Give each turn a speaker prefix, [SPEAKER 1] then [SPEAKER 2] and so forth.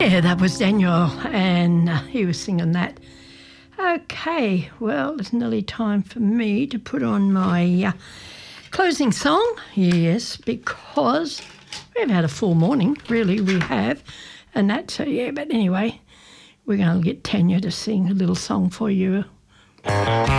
[SPEAKER 1] Yeah, that was Daniel, and he was singing that. Okay, well, it's nearly time for me to put on my closing song. Yes, because we've had a full morning, really, we have. And that's, yeah, but anyway, we're going to get Tanya to sing a little song for you.